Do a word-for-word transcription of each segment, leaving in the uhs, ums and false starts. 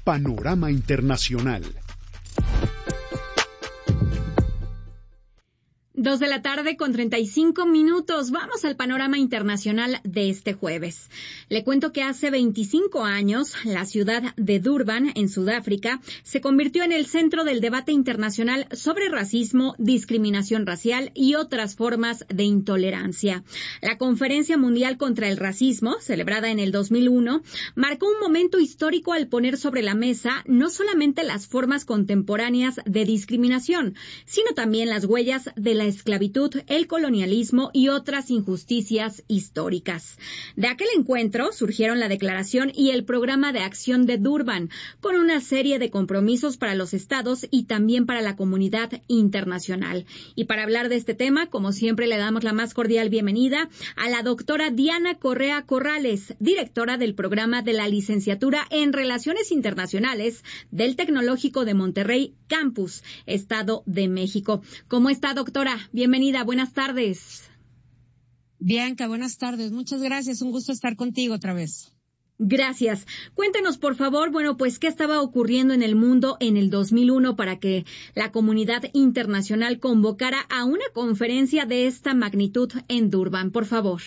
Panorama Internacional. Dos de la tarde con treinta y cinco minutos. Vamos al panorama internacional de este jueves. Le cuento que hace veinticinco años, la ciudad de Durban, en Sudáfrica, se convirtió en el centro del debate internacional sobre racismo, discriminación racial y otras formas de intolerancia. La Conferencia Mundial contra el Racismo, celebrada en el dos mil uno, marcó un momento histórico al poner sobre la mesa no solamente las formas contemporáneas de discriminación, sino también las huellas de la esclavitud, el colonialismo y otras injusticias históricas. De aquel encuentro surgieron la Declaración y el Programa de Acción de Durban, con una serie de compromisos para los estados y también para la comunidad internacional. Y para hablar de este tema, como siempre, le damos la más cordial bienvenida a la doctora Diana Correa Corrales, directora del programa de la licenciatura en Relaciones Internacionales del Tecnológico de Monterrey, Campus, Estado de México. ¿Cómo está, doctora? Bienvenida, buenas tardes. Bianca, buenas tardes. Muchas gracias, un gusto estar contigo otra vez. Gracias. Cuéntenos, por favor, bueno, pues, ¿qué estaba ocurriendo en el mundo en el dos mil uno para que la comunidad internacional convocara a una conferencia de esta magnitud en Durban? Por favor.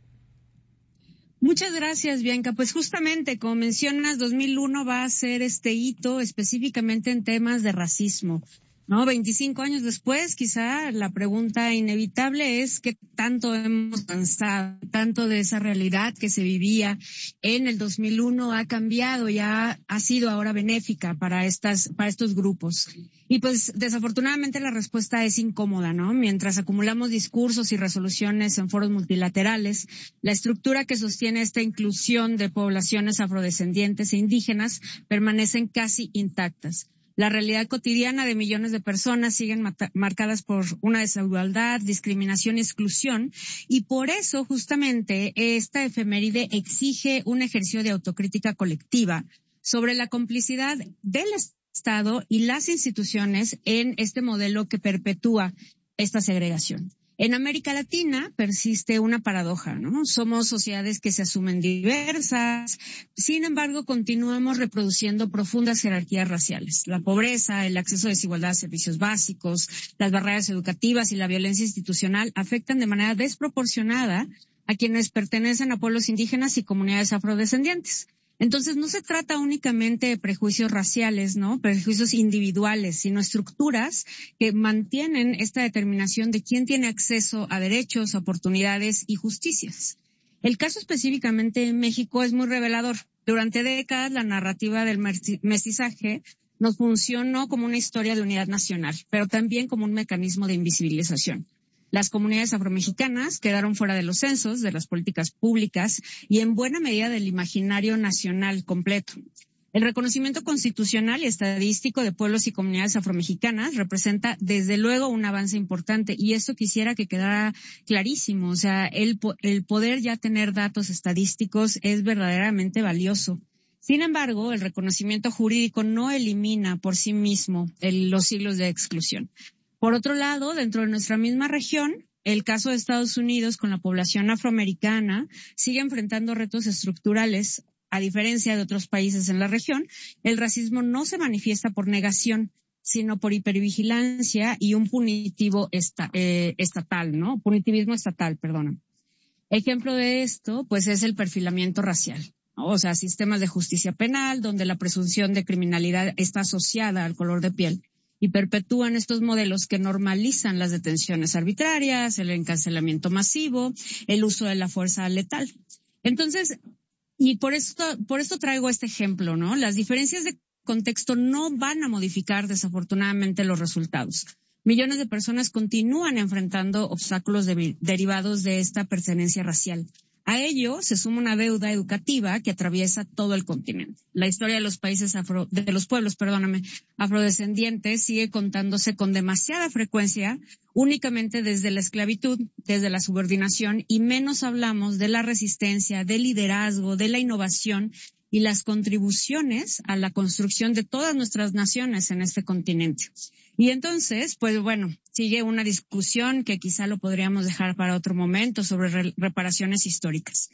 Muchas gracias, Bianca. Pues justamente, como mencionas, dos mil uno va a ser este hito específicamente en temas de racismo. No, veinticinco años después, quizá la pregunta inevitable es qué tanto hemos avanzado, tanto de esa realidad que se vivía en el dos mil uno ha cambiado y ha, ha sido ahora benéfica para estas, para estos grupos. Y pues desafortunadamente la respuesta es incómoda, ¿no? Mientras acumulamos discursos y resoluciones en foros multilaterales, la estructura que sostiene esta inclusión de poblaciones afrodescendientes e indígenas permanecen casi intactas. La realidad cotidiana de millones de personas siguen marcadas por una desigualdad, discriminación y exclusión, y por eso justamente esta efeméride exige un ejercicio de autocrítica colectiva sobre la complicidad del Estado y las instituciones en este modelo que perpetúa esta segregación. En América Latina persiste una paradoja, ¿no? Somos sociedades que se asumen diversas, sin embargo continuamos reproduciendo profundas jerarquías raciales. La pobreza, el acceso a desigualdad a servicios básicos, las barreras educativas y la violencia institucional afectan de manera desproporcionada a quienes pertenecen a pueblos indígenas y comunidades afrodescendientes. Entonces no se trata únicamente de prejuicios raciales, ¿no? Prejuicios individuales, sino estructuras que mantienen esta determinación de quién tiene acceso a derechos, oportunidades y justicias. El caso específicamente en México es muy revelador. Durante décadas la narrativa del mestizaje nos funcionó como una historia de unidad nacional, pero también como un mecanismo de invisibilización. Las comunidades afromexicanas quedaron fuera de los censos, de las políticas públicas y en buena medida del imaginario nacional completo. El reconocimiento constitucional y estadístico de pueblos y comunidades afromexicanas representa desde luego un avance importante y eso quisiera que quedara clarísimo. O sea, el, el poder ya tener datos estadísticos es verdaderamente valioso. Sin embargo, el reconocimiento jurídico no elimina por sí mismo el, los siglos de exclusión. Por otro lado, dentro de nuestra misma región, el caso de Estados Unidos con la población afroamericana sigue enfrentando retos estructurales. A diferencia de otros países en la región, el racismo no se manifiesta por negación, sino por hipervigilancia y un punitivo esta, eh, estatal, ¿no? Punitivismo estatal, perdona. Ejemplo de esto, pues, es el perfilamiento racial, ¿no? O sea, sistemas de justicia penal donde la presunción de criminalidad está asociada al color de piel. Y perpetúan estos modelos que normalizan las detenciones arbitrarias, el encarcelamiento masivo, el uso de la fuerza letal. Entonces, y por esto, por esto traigo este ejemplo, ¿no? Las diferencias de contexto no van a modificar desafortunadamente los resultados. Millones de personas continúan enfrentando obstáculos de, derivados de esta pertenencia racial. A ello se suma una deuda educativa que atraviesa todo el continente. La historia de los países afro, de los pueblos, perdóname, afrodescendientes sigue contándose con demasiada frecuencia, únicamente desde la esclavitud, desde la subordinación, y menos hablamos de la resistencia, del liderazgo, de la innovación y las contribuciones a la construcción de todas nuestras naciones en este continente. Y entonces, pues bueno, sigue una discusión que quizá lo podríamos dejar para otro momento sobre re- reparaciones históricas.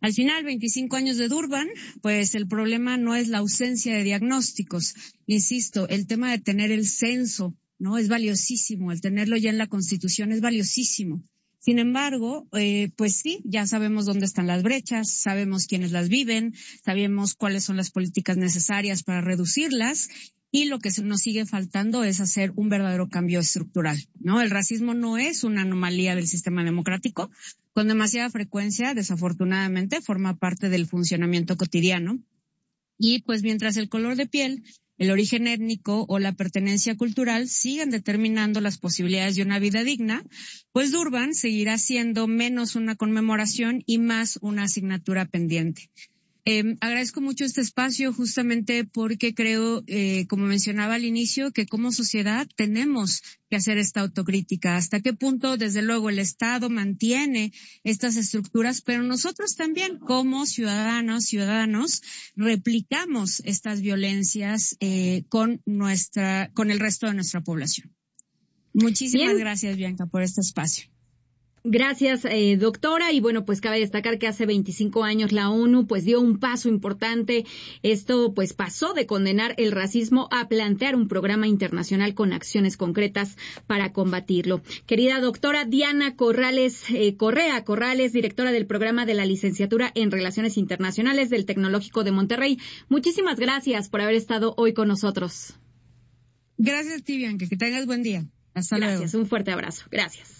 Al final, veinticinco años de Durban, pues el problema no es la ausencia de diagnósticos. Insisto, el tema de tener el censo, ¿no? Es valiosísimo, el tenerlo ya en la Constitución es valiosísimo. Sin embargo, eh, pues sí, ya sabemos dónde están las brechas, sabemos quiénes las viven, sabemos cuáles son las políticas necesarias para reducirlas. Y lo que nos sigue faltando es hacer un verdadero cambio estructural, ¿no? El racismo no es una anomalía del sistema democrático. Con demasiada frecuencia, desafortunadamente, forma parte del funcionamiento cotidiano. Y pues mientras el color de piel, el origen étnico o la pertenencia cultural sigan determinando las posibilidades de una vida digna, pues Durban seguirá siendo menos una conmemoración y más una asignatura pendiente. Eh, agradezco mucho este espacio justamente porque creo, eh, como mencionaba al inicio, que como sociedad tenemos que hacer esta autocrítica. Hasta qué punto, desde luego, el Estado mantiene estas estructuras, pero nosotros también, como ciudadanos, ciudadanos, replicamos estas violencias eh, con nuestra, con el resto de nuestra población. Muchísimas Bien. gracias, Bianca, por este espacio. Gracias, eh, doctora. Y bueno, pues cabe destacar que hace veinticinco años la ONU pues dio un paso importante. Esto pues pasó de condenar el racismo a plantear un programa internacional con acciones concretas para combatirlo. Querida doctora Diana Corrales, eh, Correa Corrales, directora del programa de la licenciatura en Relaciones Internacionales del Tecnológico de Monterrey. Muchísimas gracias por haber estado hoy con nosotros. Gracias a ti, Bianca. Que tengas buen día. Hasta luego. Gracias. Un fuerte abrazo. Gracias.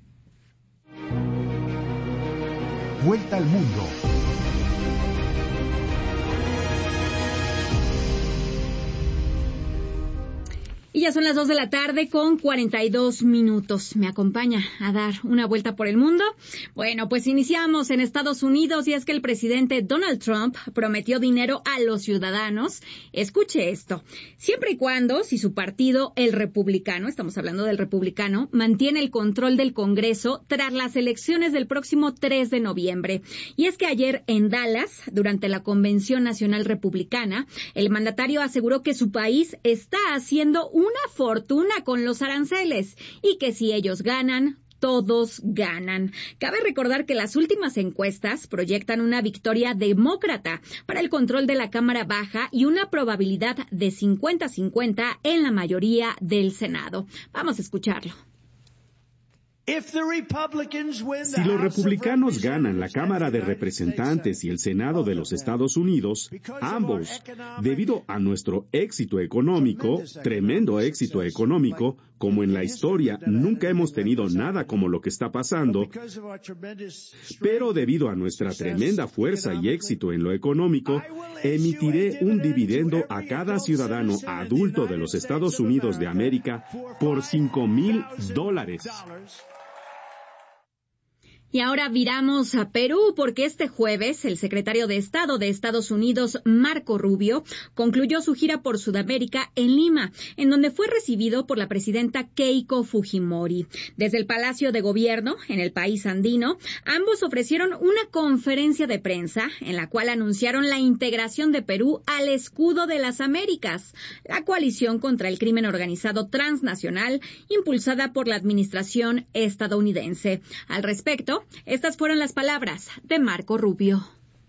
Vuelta al mundo. Y ya son las dos de la tarde con cuarenta y dos minutos. ¿Me acompaña a dar una vuelta por el mundo? Bueno, pues iniciamos en Estados Unidos y es que el presidente Donald Trump prometió dinero a los ciudadanos. Escuche esto. Siempre y cuando, si su partido, el republicano, estamos hablando del republicano, mantiene el control del Congreso tras las elecciones del próximo tres de noviembre. Y es que ayer en Dallas, durante la Convención Nacional Republicana, el mandatario aseguró que su país está haciendo un una fortuna con los aranceles y que si ellos ganan, todos ganan. Cabe recordar que las últimas encuestas proyectan una victoria demócrata para el control de la Cámara Baja y una probabilidad de cincuenta cincuenta en la mayoría del Senado. Vamos a escucharlo. Si los republicanos ganan la Cámara de Representantes y el Senado de los Estados Unidos, ambos, debido a nuestro éxito económico, tremendo éxito económico, como en la historia nunca hemos tenido nada como lo que está pasando, pero debido a nuestra tremenda fuerza y éxito en lo económico, emitiré un dividendo a cada ciudadano adulto de los Estados Unidos de América por cinco mil dólares. Y ahora viramos a Perú porque este jueves el secretario de Estado de Estados Unidos, Marco Rubio, concluyó su gira por Sudamérica en Lima, en donde fue recibido por la presidenta Keiko Fujimori. Desde el Palacio de Gobierno, en el país andino, ambos ofrecieron una conferencia de prensa en la cual anunciaron la integración de Perú al Escudo de las Américas, la coalición contra el crimen organizado transnacional impulsada por la administración estadounidense. Al respecto, estas fueron las palabras de Marco Rubio.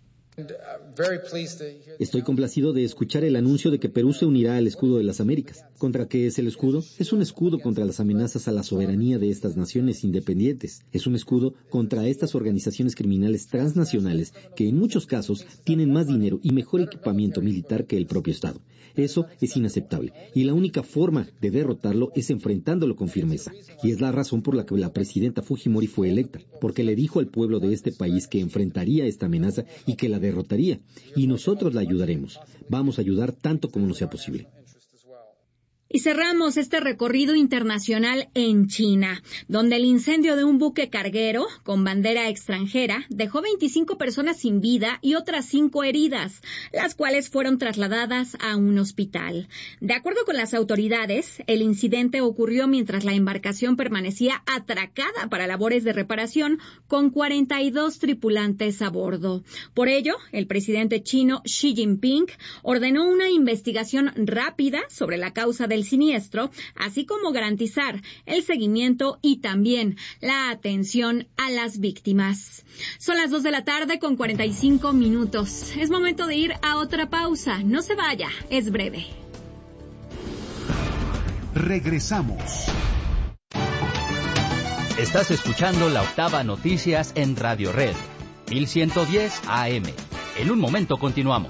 Estoy complacido de escuchar el anuncio de que Perú se unirá al Escudo de las Américas. ¿Contra qué es el escudo? Es un escudo contra las amenazas a la soberanía de estas naciones independientes. Es un escudo contra estas organizaciones criminales transnacionales que en muchos casos tienen más dinero y mejor equipamiento militar que el propio Estado. Eso es inaceptable y la única forma de derrotarlo es enfrentándolo con firmeza. Y es la razón por la que la presidenta Fujimori fue electa, porque le dijo al pueblo de este país que enfrentaría esta amenaza y que la derrotaría. Y nosotros la ayudaremos. Vamos a ayudar tanto como nos sea posible. Y cerramos este recorrido internacional en China, donde el incendio de un buque carguero con bandera extranjera dejó veinticinco personas sin vida y otras cinco heridas, las cuales fueron trasladadas a un hospital. De acuerdo con las autoridades, el incidente ocurrió mientras la embarcación permanecía atracada para labores de reparación con cuarenta y dos tripulantes a bordo. Por ello, el presidente chino Xi Jinping ordenó una investigación rápida sobre la causa del del siniestro, así como garantizar el seguimiento y también la atención a las víctimas. Son las dos de la tarde con cuarenta y cinco minutos. Es momento de ir a otra pausa. No se vaya, es breve. Regresamos. Estás escuchando La Octava Noticias en Radio Red, mil ciento diez A M. En un momento continuamos.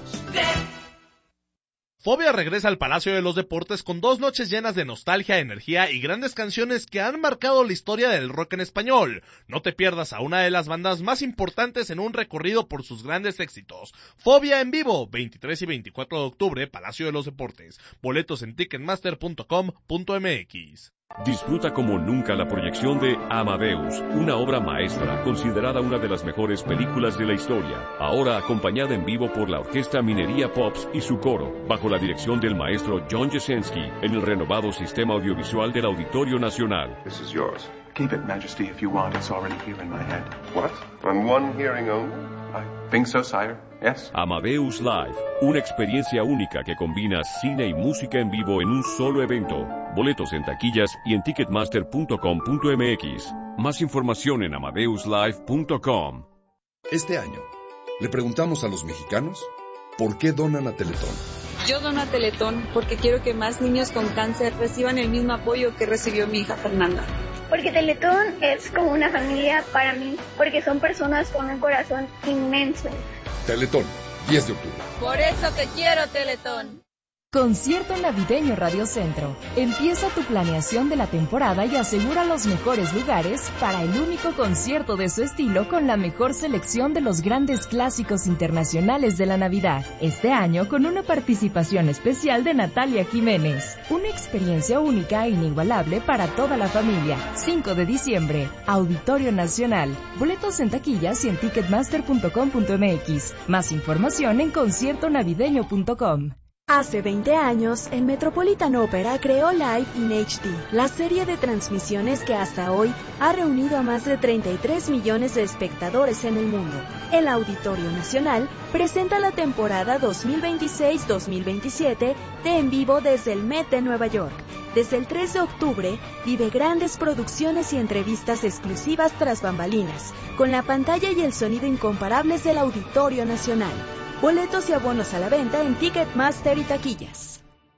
Fobia regresa al Palacio de los Deportes con dos noches llenas de nostalgia, energía y grandes canciones que han marcado la historia del rock en español. No te pierdas a una de las bandas más importantes en un recorrido por sus grandes éxitos. Fobia en vivo, veintitrés y veinticuatro de octubre, Palacio de los Deportes. Boletos en ticketmaster punto com punto m x. Disfruta como nunca la proyección de Amadeus, una obra maestra considerada una de las mejores películas de la historia, ahora acompañada en vivo por la Orquesta Minería Pops y su coro, bajo la dirección del maestro John Jasinski, en el renovado sistema audiovisual del Auditorio Nacional. This is yours. Keep it, Majesty, if you want. It's already here in my head. What? On one hearing only? I think so, sire. Yes. Amadeus Live, una experiencia única que combina cine y música en vivo en un solo evento. Boletos en taquillas y en ticketmaster punto com punto m x. Más información en amadeus live punto com. Este año, le preguntamos a los mexicanos por qué donan a Teletón. Yo dono a Teletón porque quiero que más niños con cáncer reciban el mismo apoyo que recibió mi hija Fernanda. Porque Teletón es como una familia para mí, porque son personas con un corazón inmenso. Teletón, diez de octubre. Por eso te quiero, Teletón. Concierto Navideño Radio Centro. Empieza tu planeación de la temporada y asegura los mejores lugares para el único concierto de su estilo con la mejor selección de los grandes clásicos internacionales de la Navidad. Este año con una participación especial de Natalia Jiménez. Una experiencia única e inigualable para toda la familia. cinco de diciembre, Auditorio Nacional. Boletos en taquillas y en ticketmaster punto com punto m x. Más información en concierto navideño punto com. Hace veinte años, el Metropolitan Opera creó Live in H D, la serie de transmisiones que hasta hoy ha reunido a más de treinta y tres millones de espectadores en el mundo. El Auditorio Nacional presenta la temporada dos mil veintiséis dos mil veintisiete de En Vivo desde el Met de Nueva York. Desde el tres de octubre, vive grandes producciones y entrevistas exclusivas tras bambalinas, con la pantalla y el sonido incomparables del Auditorio Nacional. Boletos y abonos a la venta en Ticketmaster y taquillas.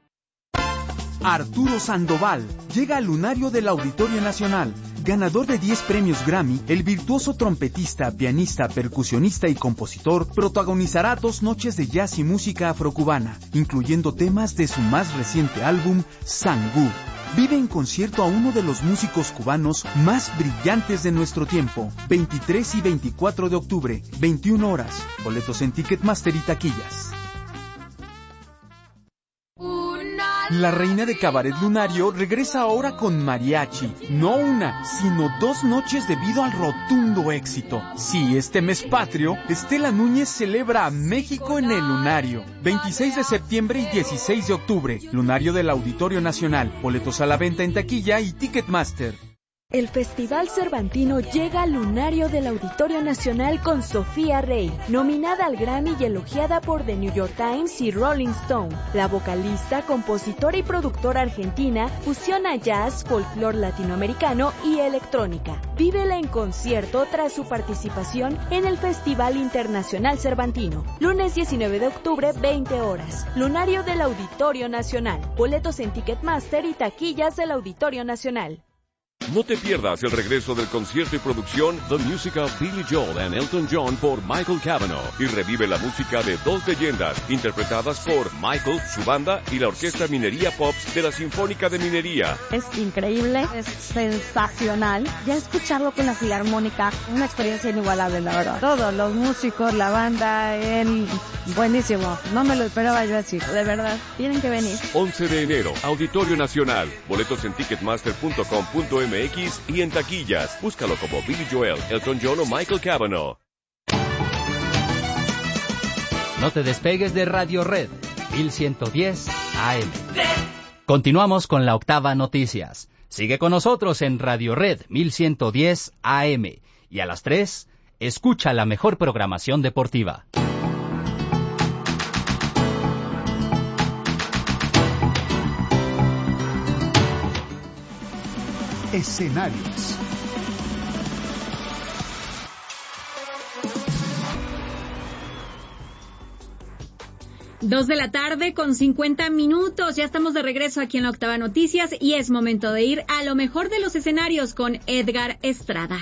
Arturo Sandoval llega al lunario del Auditorio Nacional. Ganador de diez premios Grammy, el virtuoso trompetista, pianista, percusionista y compositor protagonizará dos noches de jazz y música afrocubana, incluyendo temas de su más reciente álbum, Sangú. Vive en concierto a uno de los músicos cubanos más brillantes de nuestro tiempo. veintitrés y veinticuatro de octubre, veintiuna horas. Boletos en Ticketmaster y taquillas. La reina de Cabaret Lunario regresa ahora con mariachi. No una, sino dos noches debido al rotundo éxito. Sí, este mes patrio, Estela Núñez celebra a México en el Lunario. veintiséis de septiembre y dieciséis de octubre. Lunario del Auditorio Nacional. Boletos a la venta en taquilla y Ticketmaster. El Festival Cervantino llega al lunario del Auditorio Nacional con Sofía Rey, nominada al Grammy y elogiada por The New York Times y Rolling Stone. La vocalista, compositora y productora argentina fusiona jazz, folclore latinoamericano y electrónica. Vívela en concierto tras su participación en el Festival Internacional Cervantino. Lunes diecinueve de octubre, veinte horas. Lunario del Auditorio Nacional. Boletos en Ticketmaster y taquillas del Auditorio Nacional. No te pierdas el regreso del concierto y producción The Music of Billy Joel and Elton John por Michael Cavanaugh y revive la música de dos leyendas interpretadas por Michael, su banda y la Orquesta Minería Pops de la Sinfónica de Minería. Es increíble, es sensacional. Ya escucharlo con la Filarmónica, una experiencia inigualable, la verdad. Todos los músicos, la banda, él, buenísimo. No me lo esperaba yo así, de verdad. Tienen que venir. once de enero, Auditorio Nacional. Boletos en ticketmaster punto com punto m x y en taquillas. Búscalo como Billy Joel, Elton John o Michael Cavanaugh. No te despegues de Radio Red, mil ciento diez A M. Continuamos con la Octava Noticias. Sigue con nosotros en Radio Red mil ciento diez A M. Y a las tres, escucha la mejor programación deportiva. Escenarios. Dos de la tarde con cincuenta minutos. Ya estamos de regreso aquí en la Octava Noticias y es momento de ir a lo mejor de los escenarios con Edgar Estrada.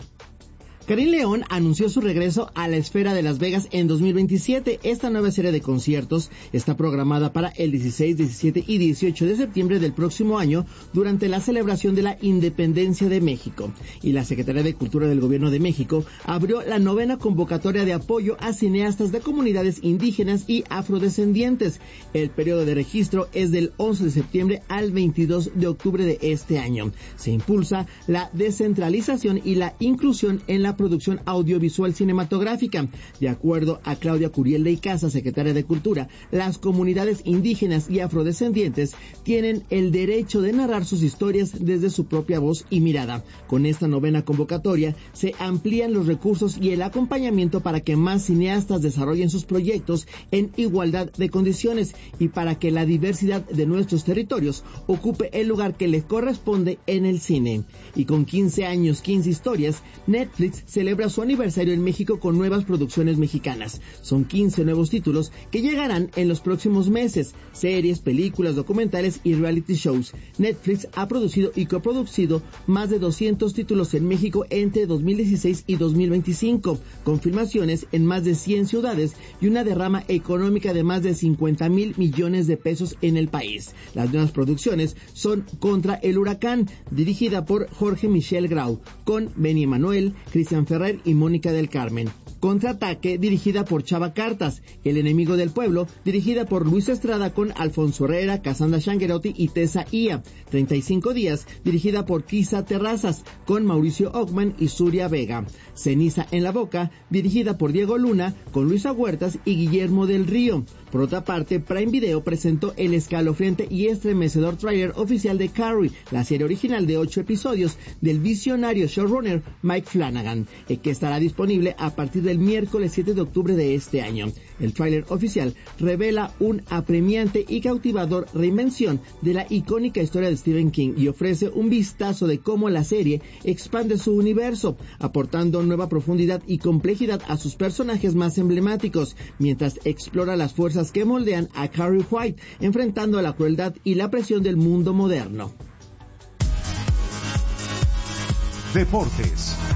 Karim León anunció su regreso a la Esfera de Las Vegas en dos mil veintisiete. Esta nueva serie de conciertos está programada para el dieciséis, diecisiete y dieciocho de septiembre del próximo año durante la celebración de la Independencia de México. Y la Secretaría de Cultura del Gobierno de México abrió la novena convocatoria de apoyo a cineastas de comunidades indígenas y afrodescendientes. El periodo de registro es del once de septiembre al veintidós de octubre de este año. Se impulsa la descentralización y la inclusión en la producción audiovisual cinematográfica. De acuerdo a Claudia Curiel de Icaza, secretaria de Cultura, las comunidades indígenas y afrodescendientes tienen el derecho de narrar sus historias desde su propia voz y mirada. Con esta novena convocatoria se amplían los recursos y el acompañamiento para que más cineastas desarrollen sus proyectos en igualdad de condiciones y para que la diversidad de nuestros territorios ocupe el lugar que le corresponde en el cine. Y con quince años, quince historias, Netflix celebra su aniversario en México con nuevas producciones mexicanas. Son quince nuevos títulos que llegarán en los próximos meses. Series, películas, documentales y reality shows. Netflix ha producido y coproducido más de doscientos títulos en México entre dos mil dieciséis y dos mil veinticinco, con filmaciones en más de cien ciudades y una derrama económica de más de cincuenta mil millones de pesos en el país. Las nuevas producciones son Contra el Huracán, dirigida por Jorge Michel Grau, con Benny Emanuel, Cristian Ferrer y Mónica del Carmen. Contraataque, dirigida por Chava Cartas. El enemigo del pueblo, dirigida por Luis Estrada con Alfonso Herrera, Cassandra Shanguerotti y Tessa Ia. treinta y cinco días, dirigida por Kisa Terrazas, con Mauricio Ockman y Zuria Vega. Ceniza en la boca, dirigida por Diego Luna, con Luisa Huertas y Guillermo del Río. Por otra parte, Prime Video presentó el escalofriante y estremecedor tráiler oficial de Carrie, la serie original de ocho episodios del visionario showrunner Mike Flanagan, que estará disponible a partir del miércoles siete de octubre de este año. El tráiler oficial revela un apremiante y cautivador reinvención de la icónica historia de Stephen King y ofrece un vistazo de cómo la serie expande su universo, aportando nueva profundidad y complejidad a sus personajes más emblemáticos, mientras explora las fuerzas que moldean a Carrie White, enfrentando a la crueldad y la presión del mundo moderno. Deportes.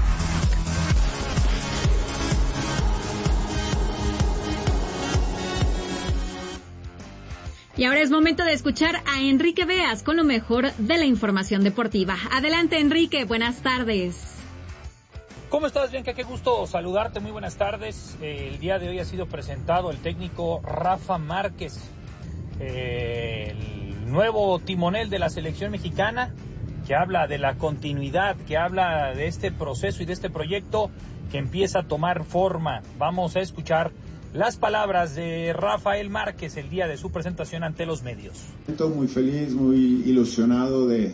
Y ahora es momento de escuchar a Enrique Beas con lo mejor de la información deportiva. Adelante, Enrique, buenas tardes. ¿Cómo estás, Bianca? Qué gusto saludarte, muy buenas tardes. Eh, el día de hoy ha sido presentado el técnico Rafa Márquez, eh, el nuevo timonel de la selección mexicana, que habla de la continuidad, que habla de este proceso y de este proyecto que empieza a tomar forma. Vamos a escuchar las palabras de Rafael Márquez el día de su presentación ante los medios. Estoy muy feliz, muy ilusionado de,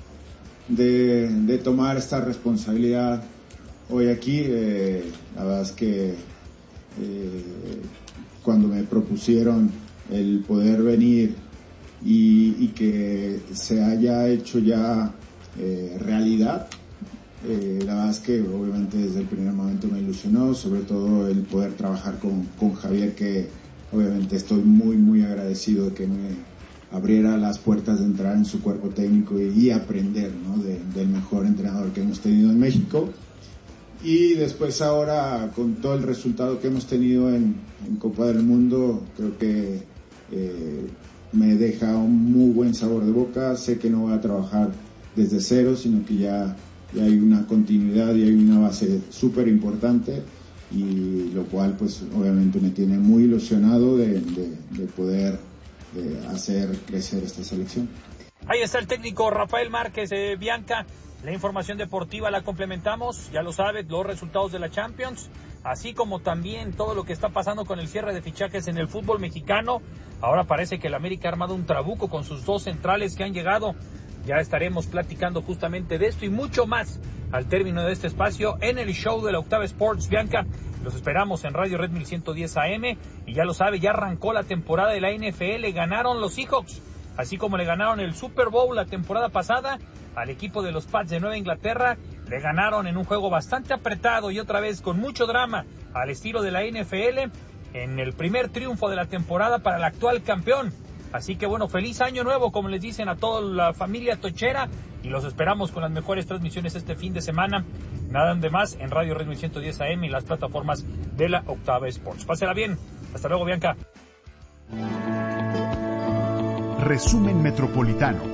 de, de tomar esta responsabilidad hoy aquí. Eh, la verdad es que eh, cuando me propusieron el poder venir y, y que se haya hecho ya eh, realidad, Eh, la verdad es que obviamente desde el primer momento me ilusionó, sobre todo el poder trabajar con, con Javier, que obviamente estoy muy muy agradecido de que me abriera las puertas de entrar en su cuerpo técnico y, y aprender, ¿no? de, del mejor entrenador que hemos tenido en México. Y después ahora con todo el resultado que hemos tenido en, en Copa del Mundo, creo que eh, me deja un muy buen sabor de boca. Sé que no voy a trabajar desde cero, sino que ya y hay una continuidad y hay una base súper importante, y lo cual pues obviamente me tiene muy ilusionado de, de, de poder de hacer crecer esta selección. Ahí está el técnico Rafael Márquez. eh, Bianca, la información deportiva la complementamos, ya lo sabes, los resultados de la Champions, así como también todo lo que está pasando con el cierre de fichajes en el fútbol mexicano. Ahora parece que el América ha armado un trabuco con sus dos centrales que han llegado. Ya estaremos platicando justamente de esto y mucho más al término de este espacio en el show de la Octava Sports. Bianca, los esperamos en Radio Red mil ciento diez A M y ya lo sabe, ya arrancó la temporada de la N F L, ganaron los Seahawks así como le ganaron el Super Bowl la temporada pasada al equipo de los Pats de Nueva Inglaterra. Le ganaron en un juego bastante apretado y otra vez con mucho drama al estilo de la N F L en el primer triunfo de la temporada para el actual campeón. Así que bueno, feliz año nuevo, como les dicen a toda la familia tochera, y los esperamos con las mejores transmisiones este fin de semana. Nada de más en Radio Red mil ciento diez A M y las plataformas de la Octava Sports. Pásela bien. Hasta luego, Bianca. Resumen Metropolitano.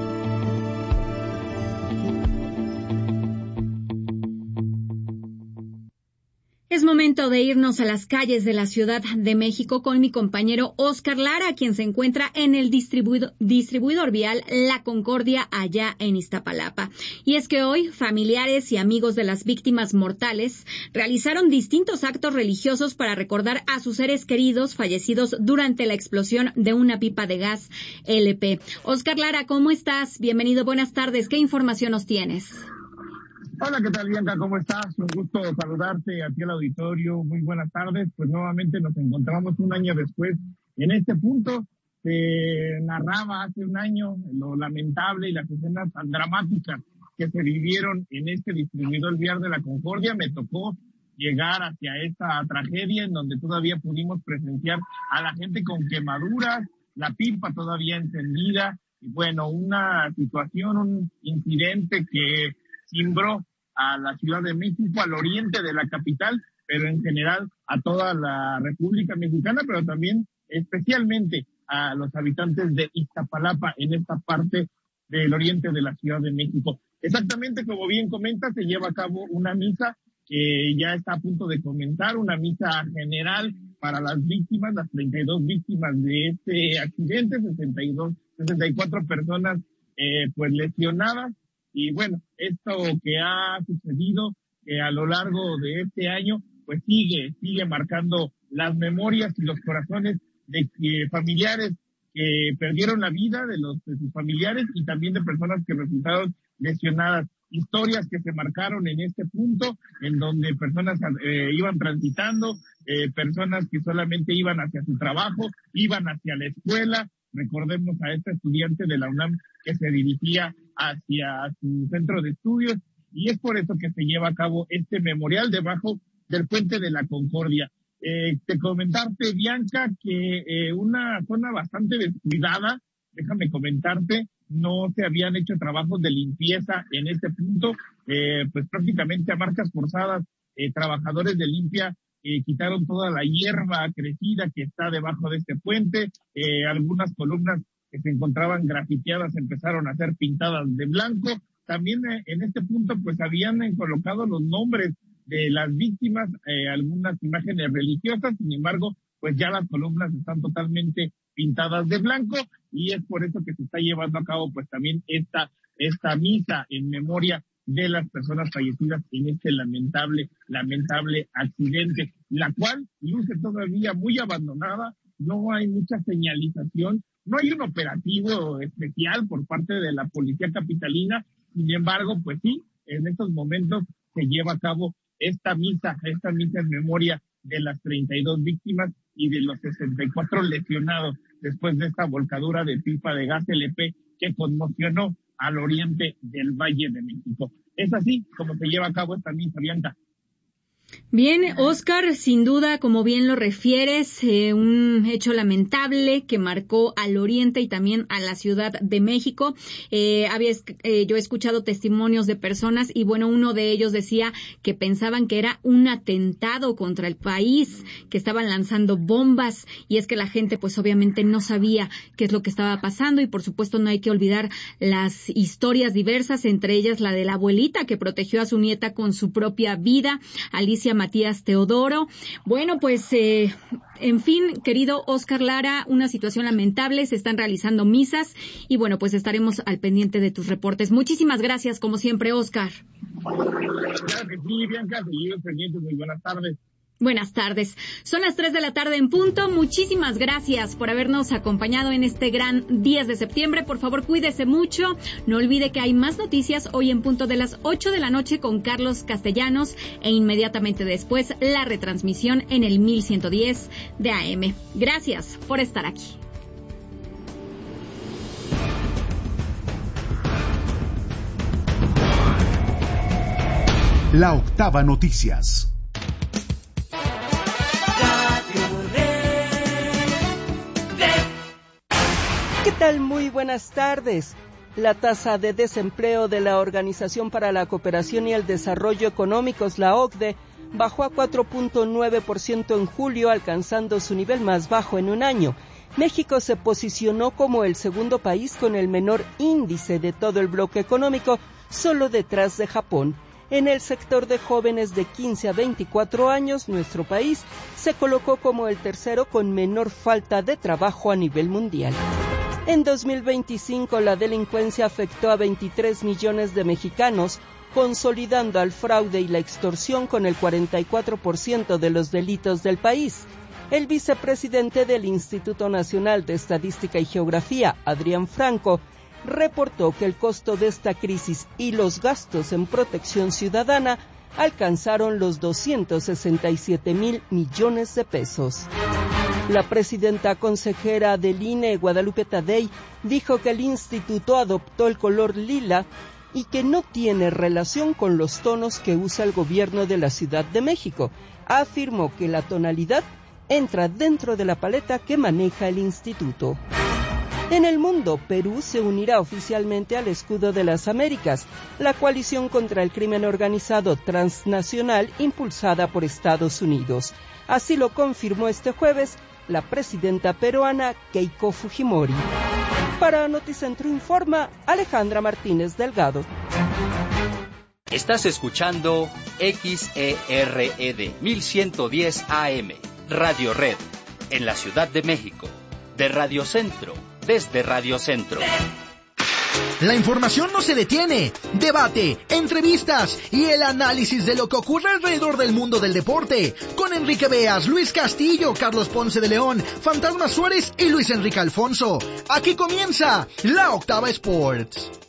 Es momento de irnos a las calles de la Ciudad de México con mi compañero Oscar Lara, quien se encuentra en el distribuidor, distribuidor vial La Concordia, allá en Iztapalapa. Y es que hoy familiares y amigos de las víctimas mortales realizaron distintos actos religiosos para recordar a sus seres queridos fallecidos durante la explosión de una pipa de gas L P. Oscar Lara, ¿cómo estás? Bienvenido, buenas tardes. ¿Qué información nos tienes? Hola, ¿qué tal, Bianca? ¿Cómo estás? Un gusto saludarte aquí al auditorio. Muy buenas tardes. Pues nuevamente nos encontramos un año después en este punto. Se narraba hace un año lo lamentable y las escenas tan dramáticas que se vivieron en este distribuidor vial de La Concordia. Me tocó llegar hacia esta tragedia en donde todavía pudimos presenciar a la gente con quemaduras, la pipa todavía encendida y bueno, una situación, un incidente que cimbró a la Ciudad de México, al oriente de la capital, pero en general a toda la República Mexicana, pero también especialmente a los habitantes de Iztapalapa en esta parte del oriente de la Ciudad de México. Exactamente como bien comenta, se lleva a cabo una misa que ya está a punto de comenzar, una misa general para las víctimas, las treinta y dos víctimas de este accidente, sesenta y dos, sesenta y cuatro personas eh, pues lesionadas. Y bueno, esto que ha sucedido eh, a lo largo de este año, pues sigue, sigue marcando las memorias y los corazones de que familiares que perdieron la vida, de los de sus familiares y también de personas que resultaron lesionadas. Historias que se marcaron en este punto, en donde personas eh, iban transitando, eh, personas que solamente iban hacia su trabajo, iban hacia la escuela. Recordemos a este estudiante de la UNAM que se dirigía hacia su centro de estudios y es por eso que se lleva a cabo este memorial debajo del puente de la Concordia. Eh, te comentarte, Bianca, que eh, una zona bastante descuidada, déjame comentarte, no se habían hecho trabajos de limpieza en este punto, eh, pues prácticamente a marcas forzadas, eh, trabajadores de limpia eh, quitaron toda la hierba crecida que está debajo de este puente, eh, algunas columnas que se encontraban grafiteadas empezaron a ser pintadas de blanco. También eh, en este punto pues habían eh, colocado los nombres de las víctimas, eh, algunas imágenes religiosas, sin embargo, pues ya las columnas están totalmente pintadas de blanco y es por eso que se está llevando a cabo pues también esta, esta misa en memoria de las personas fallecidas en este lamentable, lamentable accidente, la cual luce todavía muy abandonada, no hay mucha señalización, no hay un operativo especial por parte de la policía capitalina, sin embargo, pues sí, en estos momentos se lleva a cabo esta misa, esta misa en memoria de las treinta y dos víctimas y de los sesenta y cuatro lesionados después de esta volcadura de pipa de gas L P que conmocionó al oriente del Valle de México. Es así como se lleva a cabo esta misa, Bianca. Bien, Oscar, sin duda, como bien lo refieres, eh, un hecho lamentable que marcó al oriente y también a la Ciudad de México. Eh, había, eh, yo he escuchado testimonios de personas y bueno, uno de ellos decía que pensaban que era un atentado contra el país, que estaban lanzando bombas y es que la gente pues obviamente no sabía qué es lo que estaba pasando y por supuesto no hay que olvidar las historias diversas, entre ellas la de la abuelita que protegió a su nieta con su propia vida, Alicia Matías Teodoro. Bueno, pues, eh, en fin, querido Oscar Lara, una situación lamentable, se están realizando misas y bueno, pues estaremos al pendiente de tus reportes. Muchísimas gracias, como siempre, Oscar. Claro que sí, Bianca, seguimos pendientes, muy buenas tardes. Buenas tardes. Son las tres de la tarde en punto. Muchísimas gracias por habernos acompañado en este gran diez de septiembre. Por favor, cuídese mucho. No olvide que hay más noticias hoy en punto de las ocho de la noche con Carlos Castellanos e inmediatamente después la retransmisión en el mil ciento diez de A M. Gracias por estar aquí. La Octava Noticias. ¿Qué tal? Muy buenas tardes. La tasa de desempleo de la Organización para la Cooperación y el Desarrollo Económicos, la O C D E, bajó a cuatro punto nueve por ciento en julio, alcanzando su nivel más bajo en un año. México se posicionó como el segundo país con el menor índice de todo el bloque económico, solo detrás de Japón. En el sector de jóvenes de quince a veinticuatro años, nuestro país se colocó como el tercero con menor falta de trabajo a nivel mundial. En dos mil veinticinco, la delincuencia afectó a veintitrés millones de mexicanos, consolidando al fraude y la extorsión con el cuarenta y cuatro por ciento de los delitos del país. El vicepresidente del Instituto Nacional de Estadística y Geografía, Adrián Franco, reportó que el costo de esta crisis y los gastos en protección ciudadana alcanzaron los doscientos sesenta y siete mil millones de pesos. La presidenta consejera del I N E, Guadalupe Tadei, dijo que el instituto adoptó el color lila y que no tiene relación con los tonos que usa el gobierno de la Ciudad de México. Afirmó que la tonalidad entra dentro de la paleta que maneja el instituto. En el mundo, Perú se unirá oficialmente al Escudo de las Américas, la coalición contra el crimen organizado transnacional impulsada por Estados Unidos. Así lo confirmó este jueves la presidenta peruana Keiko Fujimori. Para Noticentro Informa, Alejandra Martínez Delgado. Estás escuchando X E R E D mil ciento diez A M, Radio Red, en la Ciudad de México, de Radio Centro, desde Radio Centro. La información no se detiene. Debate, entrevistas y el análisis de lo que ocurre alrededor del mundo del deporte. Con Enrique Beas, Luis Castillo, Carlos Ponce de León, Fantasma Suárez y Luis Enrique Alfonso. Aquí comienza La Octava Sports.